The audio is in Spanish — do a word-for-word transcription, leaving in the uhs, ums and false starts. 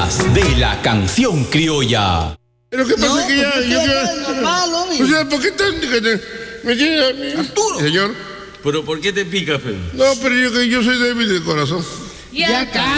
Leyendas de la canción criolla. Pero qué pasa No, que ya, pues yo usted quiero. es normal, hombre. O sea, ¿por qué tan que te- me tiene a mí? Arturo. Señor. ¿Pero por qué te pica, Pedro? No, pero yo que yo soy débil de corazón. Y acá